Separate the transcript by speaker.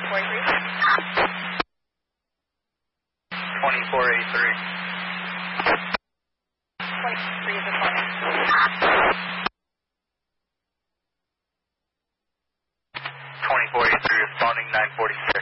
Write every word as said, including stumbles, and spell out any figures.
Speaker 1: twenty-four eighty-three.
Speaker 2: twenty-three is responding.
Speaker 1: twenty-four eighty-three responding nine forty-six.